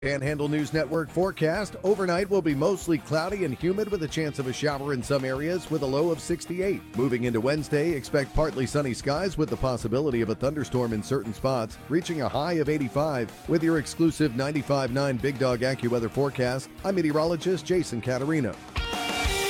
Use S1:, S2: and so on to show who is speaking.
S1: Panhandle News Network forecast. Overnight will be mostly cloudy and humid with a chance of a shower in some areas with a low of 68. Moving into Wednesday, expect partly sunny skies with the possibility of a thunderstorm in certain spots, reaching a high of 85. With your exclusive 95.9 Big Dog AccuWeather forecast, I'm meteorologist Jason Caterina.